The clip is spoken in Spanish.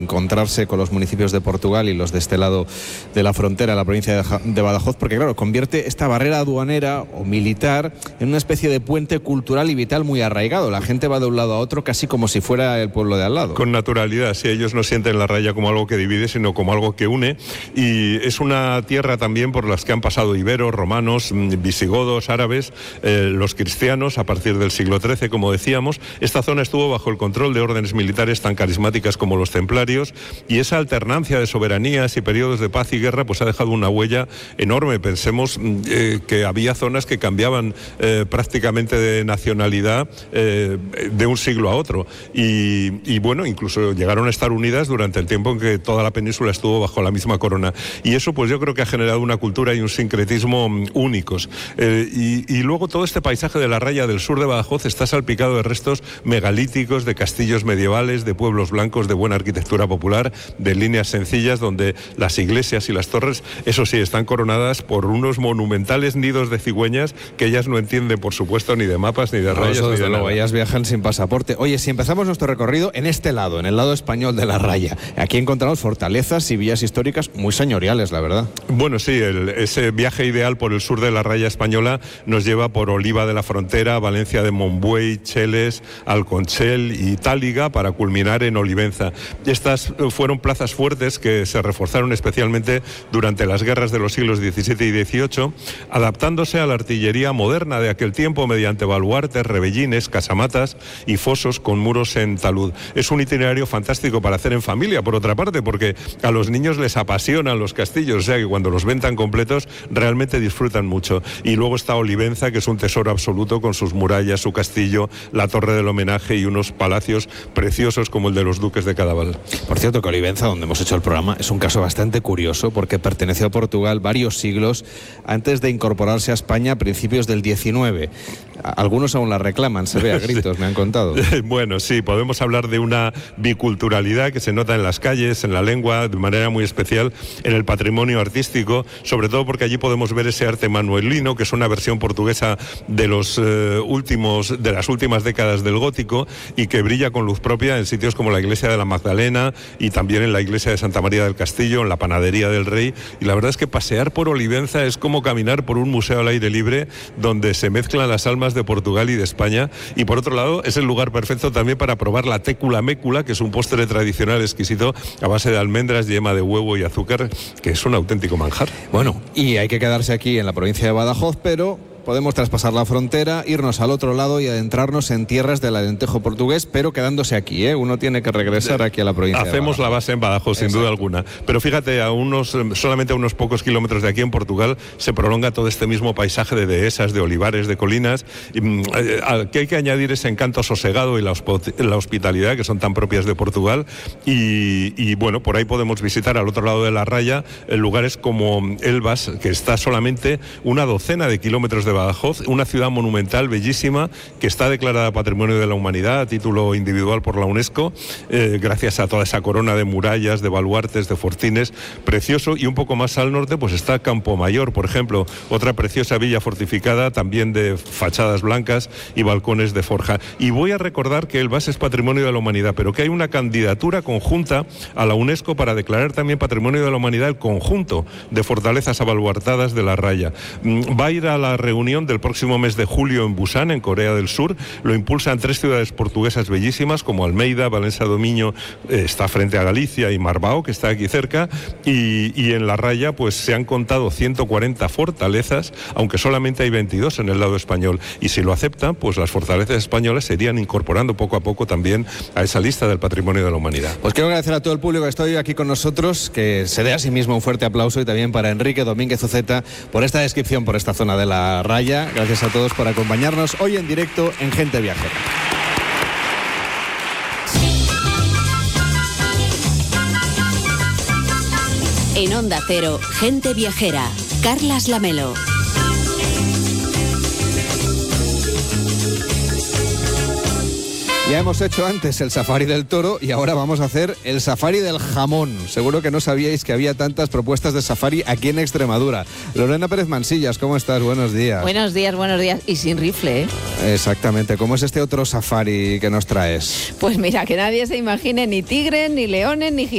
encontrarse con los municipios de Portugal y los de este lado de la frontera, la provincia de Badajoz, porque claro, convierte esta barrera aduanera o militar en una especie de puente cultural y vital muy arraigado. La gente va de un lado a otro casi como si fuera el pueblo de al lado. Con naturalidad, si ellos no sienten la raya como algo que divide, sino como algo que une, y es una tierra también por las que han pasado iberos, romanos, visigodos, árabes, los cristianos a partir del siglo XIII, como decíamos. Esta zona estuvo bajo el control de órdenes militares tan carismáticas como los templarios, y esa alternancia de soberanías y periodos de paz y guerra pues ha dejado una huella enorme. Pensemos que había zonas que cambiaban prácticamente de nacionalidad de un siglo a otro, y bueno, incluso llegaron a estar unidas durante el tiempo en que toda la península estuvo bajo la misma corona, y eso pues yo creo que ha generado una cultura y un sincretismo únicos, y luego todo este paisaje de la raya del sur de Badajoz está salpicado de restos megalíticos, de castillos medievales, de pueblos blancos de buena arquitectura popular, de líneas sencillas donde las iglesias y las torres, eso sí, están coronadas por unos monumentales nidos de cigüeñas que ellas no entienden, por supuesto, ni de mapas, ni de rayas, ni de nada. Ellas viajan sin pasaporte. Oye, si empezamos nuestro recorrido en este lado, en el lado español de la raya, aquí encontramos fortalezas y villas históricas muy señoriales, la verdad. Bueno, sí, ese viaje ideal por el sur de la raya española nos lleva por Oliva de la Frontera, Valencia de Montbuey, Cheles, Alconchel y Táliga para culminar en Olivenza. Estas fueron plazas fuertes que se reforzaron especialmente durante las guerras de los siglos XVII y XVIII, adaptándose a la artillería moderna de aquel tiempo mediante baluartes, rebellines, casamatas y fosos con muros en talud. Es un itinerario fantástico para hacer en familia, por otra parte, porque a los niños les apasionan los castillos, o sea que cuando los ven tan completos realmente disfrutan mucho. Y luego está Olivenza, que es un tesoro absoluto con sus murallas, su castillo, la torre del homenaje y unos palacios preciosos como el de los duques de Cadaval. Por cierto, que Olivenza, donde hemos hecho el programa, es un caso bastante curioso porque perteneció a Portugal varios siglos antes de incorporarse a España a principios del XIX. Algunos aún la reclaman, se ve a gritos, me han contado. Bueno, sí, podemos hablar de una biculturalidad que se nota en las calles, en la lengua, de manera muy especial en el patrimonio artístico, sobre todo porque allí podemos ver ese arte manuelino, que es una versión portuguesa de las últimas décadas del gótico y que brilla con luz propia en sitios como la iglesia de la Magdalena y también en la iglesia de Santa María del Castillo, en la panadería del Rey. Y la verdad es que pasear por Olivenza es como caminar por un museo al aire libre donde se mezclan las almas de Portugal y de España, y por otro lado es el lugar perfecto también para probar la técula mécula, que es un postre tradicional exquisito a base de almendras, yema de huevo y azúcar, que es un auténtico manjar. Bueno, y hay que quedarse aquí en la provincia de Badajoz, pero podemos traspasar la frontera, irnos al otro lado y adentrarnos en tierras del Alentejo portugués, pero quedándose aquí, ¿eh? Uno tiene que regresar aquí a la provincia. Hacemos la base en Badajoz, sin duda alguna. Pero fíjate, solamente a unos pocos kilómetros de aquí en Portugal se prolonga todo este mismo paisaje de dehesas, de olivares, de colinas, que hay que añadir ese encanto sosegado y la hospitalidad que son tan propias de Portugal. Y bueno, por ahí podemos visitar al otro lado de la raya lugares como Elvas, que está solamente una docena de kilómetros de Badajoz, una ciudad monumental bellísima que está declarada Patrimonio de la Humanidad a título individual por la UNESCO, gracias a toda esa corona de murallas, de baluartes, de fortines, precioso. Y un poco más al norte pues está Campomayor, por ejemplo, otra preciosa villa fortificada, también de fachadas blancas y balcones de forja. Y voy a recordar que Elvas es Patrimonio de la Humanidad, pero que hay una candidatura conjunta a la UNESCO para declarar también Patrimonio de la Humanidad el conjunto de fortalezas abaluartadas de la raya. Va a ir a la reunión del próximo mes de julio en Busan, en Corea del Sur. Lo impulsan 3 ciudades portuguesas bellísimas como Almeida, Valencia do Minho, está frente a Galicia, y Marbao, que está aquí cerca, y en la raya pues se han contado 140 fortalezas, aunque solamente hay 22 en el lado español, y si lo aceptan, pues las fortalezas españolas se irían incorporando poco a poco también a esa lista del Patrimonio de la Humanidad. Pues quiero agradecer a todo el público que está hoy aquí con nosotros, que se dé a sí mismo un fuerte aplauso, y también para Enrique Domínguez Uceta por esta descripción por esta zona de la raya. Gracias a todos por acompañarnos hoy en directo en Gente Viajera. En Onda Cero, Gente Viajera, Carlas Lamelo. Ya hemos hecho antes el safari del toro y ahora vamos a hacer el safari del jamón. Seguro que no sabíais que había tantas propuestas de safari aquí en Extremadura. Lorena Pérez Mansillas, ¿cómo estás? Buenos días. Buenos días. Y sin rifle, ¿eh? Exactamente. ¿Cómo es este otro safari que nos traes? Pues mira, que nadie se imagine ni tigres, ni leones, ni gigantes.